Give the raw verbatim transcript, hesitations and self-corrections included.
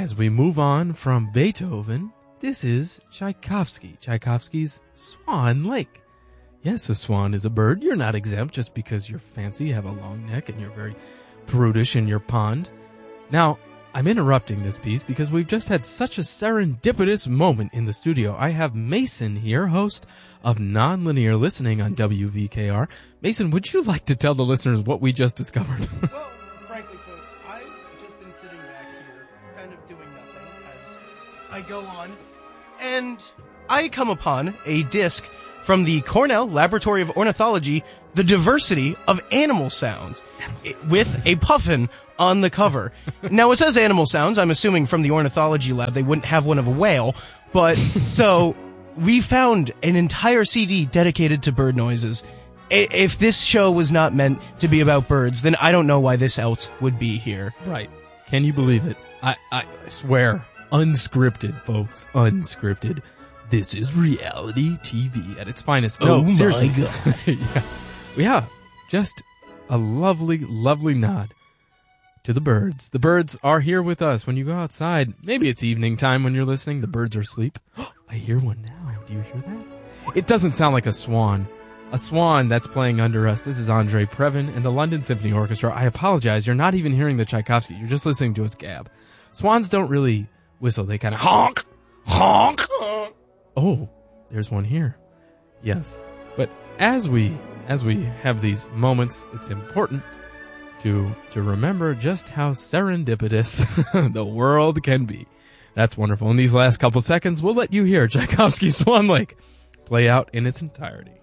as we move on from Beethoven, this is Tchaikovsky. Tchaikovsky's Swan Lake. Yes, a swan is a bird. You're not exempt just because you're fancy, have a long neck, and you're very prudish in your pond. Now, I'm interrupting this piece because we've just had such a serendipitous moment in the studio. I have Mason here, host of Nonlinear Listening on W V K R. Mason, would you like to tell the listeners what we just discovered? Well, frankly, folks, I've just been sitting back here, kind of doing nothing as I go on, and I come upon a disc from the Cornell Laboratory of Ornithology, The Diversity of Animal Sounds, with a puffin on the cover. Now, it says animal sounds. I'm assuming from the ornithology lab they wouldn't have one of a whale, but so we found an entire C D dedicated to bird noises. I- if this show was not meant to be about birds, then I don't know why this else would be here. Right. Can you believe it? I, I, I swear. Unscripted, folks. Unscripted. This is reality T V at its finest. No, oh seriously. My God. yeah. yeah. Just a lovely, lovely nod to the birds. The birds are here with us. When you go outside, maybe it's evening time when you're listening, the birds are asleep. I hear one now. Do you hear that? It doesn't sound like a swan. A swan that's playing under us. This is Andre Previn and the London Symphony Orchestra. I apologize. You're not even hearing the Tchaikovsky. You're just listening to us gab. Swans don't really whistle. They kind of honk, honk, honk. Oh, there's one here. Yes. But as we as we have these moments, it's important to to remember just how serendipitous the world can be. That's wonderful. In these last couple seconds, we'll let you hear Tchaikovsky's Swan Lake play out in its entirety.